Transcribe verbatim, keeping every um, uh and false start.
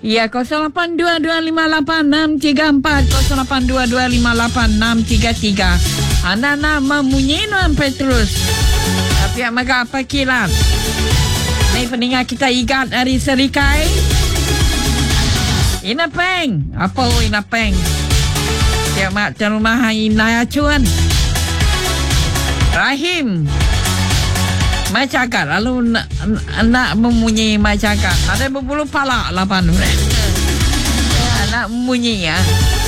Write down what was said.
Ya, kosong lapan dua dua lima lapan enam tiga empat, kosong lapan dua dua lima lapan enam tiga tiga. Anda nak memunyikan Petrus. Tapi apa apa kilat. Ini pendengar kita Igat dari Serikai. Inapeng. Apa oh Inapeng? Tiap mak terumah Inaya Cuan. Rahim. Macakat. Lalu nak, nak memunyi macakat. Ada berbulu palak lapan. Nak memunyi ya.